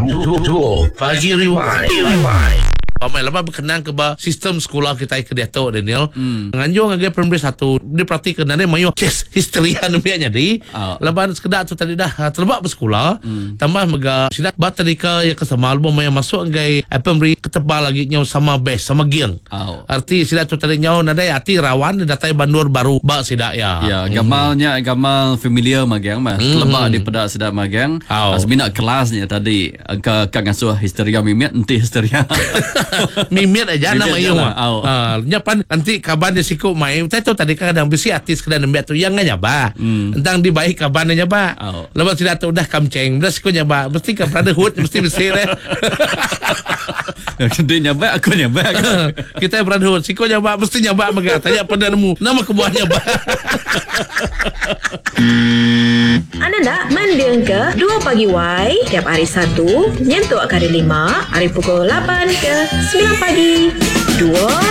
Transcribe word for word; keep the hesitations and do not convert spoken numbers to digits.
Dua Pagi Rewind. Pamai lama berkenan ke ba sistem sekolah kita ke dia tahu Daniel. Hmm. Nganjung agak primary satu dia praktik nane mayo kes history anu bianya di. Oh. Laban sekedar tu tadi dah terlebak bersekolah. Hmm. Tambah mega sidak bat tadi ke ya kesama album yang masuk ngai primary ketebal lagi nyau sama best sama giang. Oh. Arti sidak tu tadi nyau nada ati rawan datai bandur baru ba sidak ya. Ya, gamalnya hmm. gamal familiar magiang mas. Hmm. Terlebak di pada sidak magiang. Oh. Asbina kelasnya tadi ke kang asuh histeria mimit enti histeria. Mimit aja nama iyo mah. Ah, nyapan nanti kaban dia siku mai. Saya tahu tadi kadang bisi artis kadang nembak tu yang nyaba. Hmm. Entang di baik kaban nyaba. Oh. Lepas tidak tahu dah kamceng. Dah siku nyaba. Mesti ke brotherhood mesti mesti deh. Dia nyaba aku nyaba. Kita brotherhood siku nyaba mesti nyaba mega. Tanya pada nemu nama kebuah nyaba. Anda nak mendiang ke dua Pagi Y tiap hari Sabtu nyentuh kali lima hari pukul lapan ke sembilan pagi. Dua